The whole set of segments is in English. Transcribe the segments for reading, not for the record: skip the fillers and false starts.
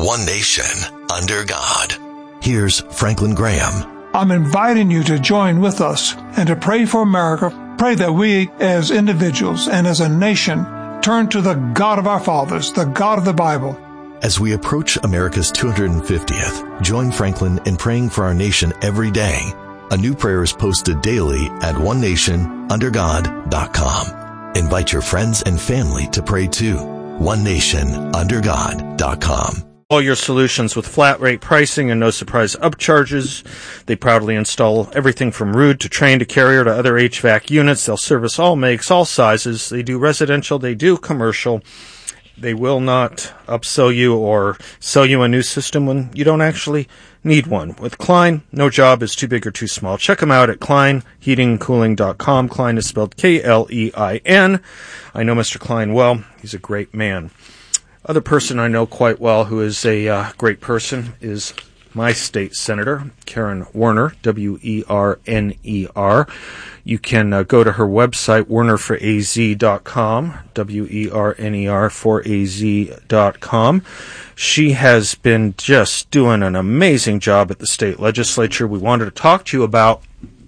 one nation, under God. Here's Franklin Graham. I'm inviting you to join with us and to pray for America. Pray that we as individuals and as a nation turn to the God of our fathers, the God of the Bible. As we approach America's 250th, join Franklin in praying for our nation every day. A new prayer is posted daily at onenationundergod.com. Invite your friends and family to pray too. onenationundergod.com. All your solutions with flat rate pricing and no surprise upcharges. They proudly install everything from Ruud to Trane to Carrier to other HVAC units. They'll service all makes, all sizes. They do residential, they do commercial. They will not upsell you or sell you a new system when you don't actually need one. With Klein, no job is too big or too small. Check them out at kleinheatingandcooling.com. Klein is spelled K-L-E-I-N. I know Mr. Klein well. He's a great man. Other person I know quite well who is a great person is my state senator, Karen Werner, W-E-R-N-E-R. You can go to her website, wernerforaz.com, W-E-R-N-E-R for AZ.com. She has been just doing an amazing job at the state legislature. We wanted to talk to you about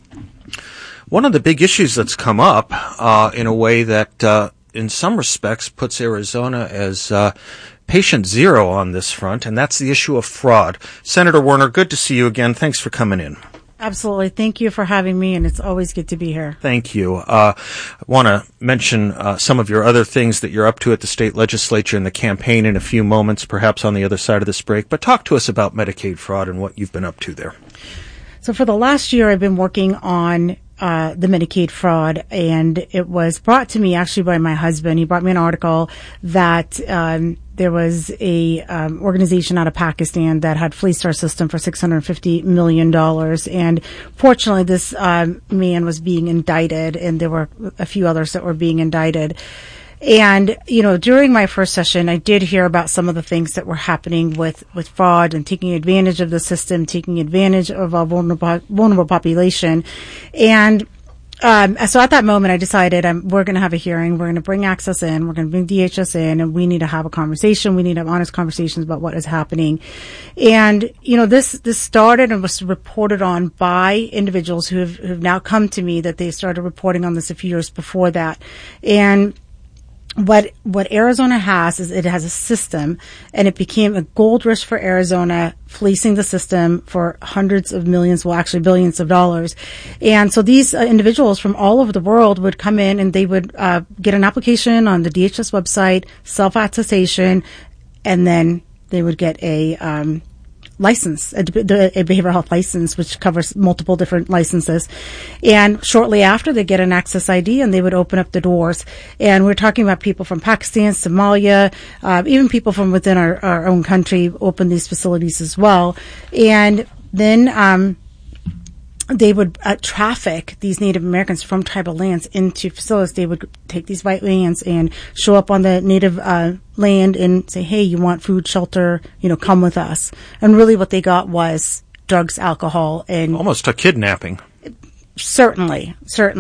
one of the big issues that's come up in a way that in some respects puts Arizona as patient zero on this front, and that's the issue of fraud. Senator Werner, good to see you again. Thanks for coming in. Absolutely. Thank you for having me, and it's always good to be here. Thank you. I want to mention some of your other things that you're up to at the state legislature and the campaign in a few moments, perhaps on the other side of this break. But talk to us about Medicaid fraud and what you've been up to there. So for the last year, I've been working on the Medicaid fraud, and it was brought to me actually by my husband. He brought me an article that there was a organization out of Pakistan that had fleeced our system for $650 million. And fortunately, this man was being indicted, and there were a few others that were being indicted. And, you know, during my first session, I did hear about some of the things that were happening with fraud and taking advantage of the system, taking advantage of a vulnerable population. And so at that moment, I decided we're going to have a hearing. We're going to bring Access in. We're going to bring DHS in, and we need to have a conversation. We need to have honest conversations about what is happening. And, you know, this started and was reported on by individuals who've now come to me that they started reporting on this a few years before that. And what Arizona has is it has a system, and it became a gold rush for Arizona, fleecing the system for hundreds of millions, well, actually billions of dollars. And so these individuals from all over the world would come in, and they would get an application on the DHS website, self-attestation, and then they would get a license, a behavioral health license, which covers multiple different licenses. And shortly after, they get an Access ID, and they would open up the doors. And we're talking about people from Pakistan, Somalia, even people from within our own country open these facilities as well. And then they would traffic these Native Americans from tribal lands into facilities. They would take these white lands and show up on the Native land and say, hey, you want food, shelter, you know, come with us. And really what they got was drugs, alcohol, and almost a kidnapping. Certainly.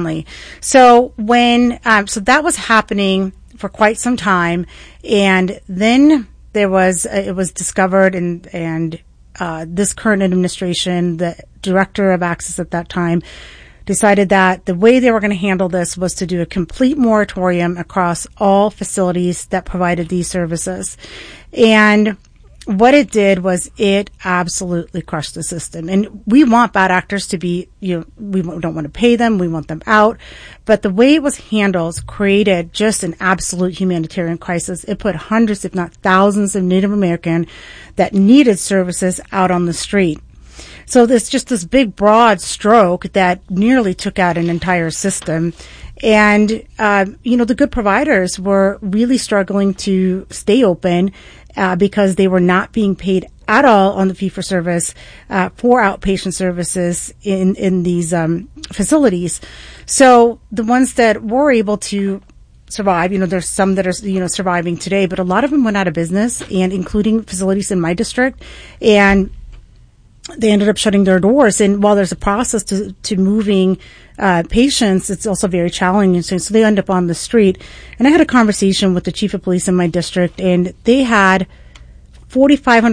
So so that was happening for quite some time. And then it was discovered and this current administration, the director of Access at that time, decided that the way they were going to handle this was to do a complete moratorium across all facilities that provided these services. And what it did was it absolutely crushed the system. And we want bad actors to be, we don't want to pay them. We want them out. But the way it was handled created just an absolute humanitarian crisis. It put hundreds, if not thousands, of Native American that needed services out on the street. So there's just this big broad stroke that nearly took out an entire system. And, the good providers were really struggling to stay open because they were not being paid at all on the fee-for-service for outpatient services in these facilities. So the ones that were able to survive, there's some that are, surviving today, but a lot of them went out of business, and including facilities in my district. And they ended up shutting their doors. And while there's a process to moving patients, it's also very challenging. So they end up on the street. And I had a conversation with the chief of police in my district, and they had 4,500